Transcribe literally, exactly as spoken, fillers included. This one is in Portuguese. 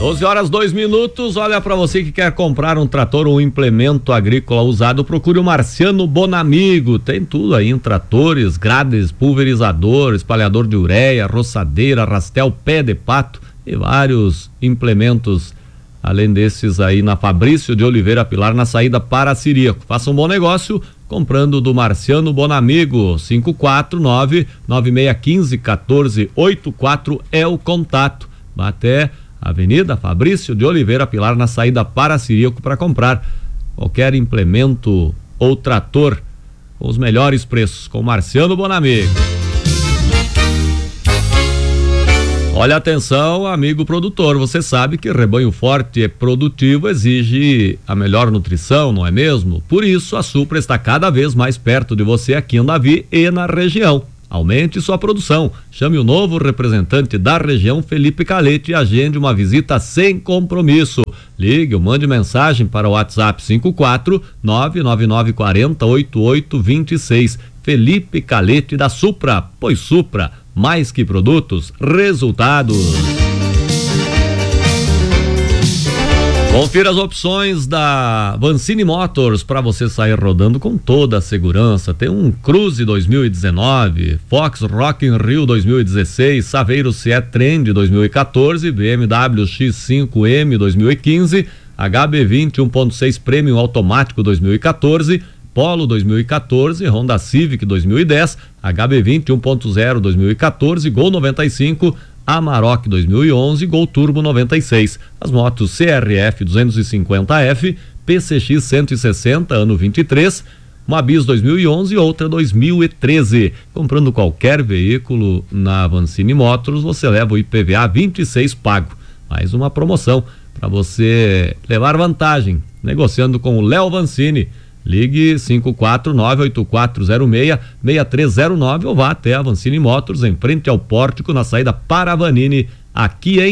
doze horas, dois minutos. Olha, para você que quer comprar um trator ou um implemento agrícola usado, procure o Marciano Bonamigo. Tem tudo aí em tratores, grades, pulverizador, espalhador de ureia, roçadeira, rastel, pé de pato e vários implementos. Além desses aí na Fabrício de Oliveira Pilar, na saída para Siriaco. Faça um bom negócio comprando do Marciano Bonamigo. Cinco quatro nove, nove seis um cinco, um quatro oito quatro é o contato. Vá até Avenida Fabrício de Oliveira Pilar, na saída para Siriaco, para comprar qualquer implemento ou trator com os melhores preços com Marciano Bonamigo. Olha, atenção, amigo produtor, você sabe que rebanho forte e produtivo exige a melhor nutrição, não é mesmo? Por isso, a Supra está cada vez mais perto de você aqui em Davi e na região. Aumente sua produção. Chame o novo representante da região, Felipe Calete, e agende uma visita sem compromisso. Ligue ou mande mensagem para o WhatsApp cinco quatro nove nove nove quatro zero oito oito dois seis. Felipe Calete da Supra, pois Supra, mais que produtos, resultados. Confira as opções da Vancini Motors para você sair rodando com toda a segurança. Tem um Cruze dois mil e dezenove, Fox Rock in Rio dois mil e dezesseis, Saveiro C E Trend dois mil e quatorze, B M W X cinco M dois mil e quinze, H B vinte um ponto seis Premium automático dois mil e quatorze, Polo dois mil e quatorze, Honda Civic dois mil e dez, H B vinte um ponto zero dois mil e quatorze, Gol noventa e cinco, Amarok dois mil e onze, Gol Turbo noventa e seis. As motos C R F duzentos e cinquenta F, P C X cento e sessenta, ano vinte e três, uma Bis dois mil e onze e outra dois mil e treze. Comprando qualquer veículo na Vancini Motors, você leva o I P V A vinte e seis pago. Mais uma promoção para você levar vantagem, negociando com o Léo Vancini. Ligue cinco quatro nove oito quatro zero seis seis três zero nove ou vá até a Vancini Motors, em frente ao pórtico, na saída para Vanini, aqui em